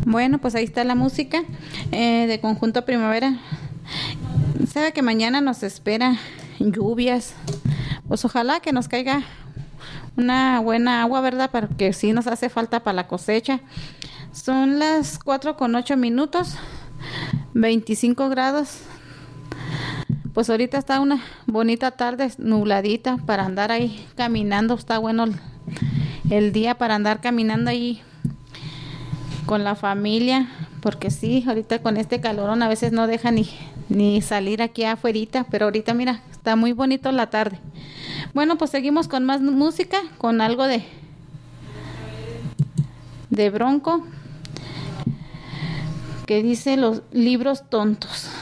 Bueno, pues ahí está la música de Conjunto Primavera. Sabe que mañana nos espera lluvias. Pues ojalá que nos caiga una buena agua, ¿verdad? Porque sí nos hace falta para la cosecha. Son las 4:08, 25 grados. Pues ahorita está una bonita tarde nubladita para andar ahí caminando. Está bueno el día para andar caminando ahí con la familia, porque sí, ahorita con este calorón a veces no deja ni salir aquí afuerita, pero ahorita mira, está muy bonito la tarde. Bueno, pues seguimos con más música, con algo de Bronco, que dice Los libros tontos.